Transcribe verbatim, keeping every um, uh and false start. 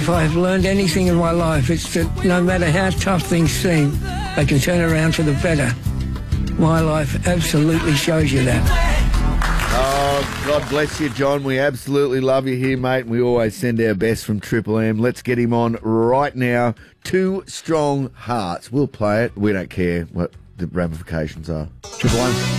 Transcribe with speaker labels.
Speaker 1: if I've learned anything in my life, it's that no matter how tough things seem, they can turn around for the better. My life absolutely shows you that.
Speaker 2: Oh, God bless you, John. We absolutely love you here, mate. And we always send our best from Triple M. Let's get him on right now. Two Strong Hearts. We'll play it. We don't care what the ramifications are. Triple M.